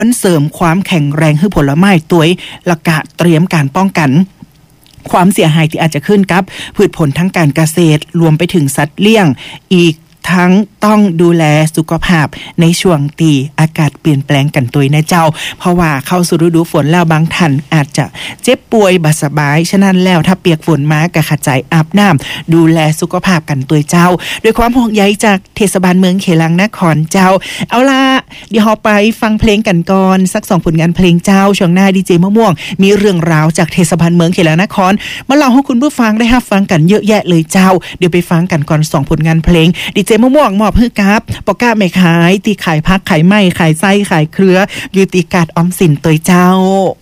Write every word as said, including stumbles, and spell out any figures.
เสริมความแข็งแรงให้ผลไม้ตัวและกะเตรียมการป้องกันความเสียหายที่อาจจะขึ้นกับพืชผลทั้งการเกษตรรวมไปถึงสัตว์เลี้ยงอีกทั้งต้องดูแลสุขภาพในช่วงตีอากาศเปลี่ยนแปลงกันตัวนะเจ้าเพราะว่าเข้าสู่ฤดูฝนแล้วบางท่านอาจจะเจ็บป่วยบ่สบายฉะนั้นแล้วถ้าเปียกฝนมากะขัดใจอาบน้ำดูแลสุขภาพกันตัวเจ้าด้วยความห่วงใยจากเทศบาลเมืองเขลังนครเจ้าเอาล่ะเดี๋ยวเราไปฟังเพลงกันก่อนสักสองผลงานเพลงเจ้าช่วงหน้าดีเจมะม่วงมีเรื่องราวจากเทศบาลเมืองเขลังนครมาเล่าให้คุณผู้ฟังได้รับฟังกันเยอะแยะเลยเจ้าเดี๋ยวไปฟังกันก่อนสองผลงานเพลงดีเจมะม่วงมอบให้กับปอก้าไม่ขายตีขายพักขายไม้ขายไส้ขายเครืออยู่ตีกาดออมสินตัวเจ้า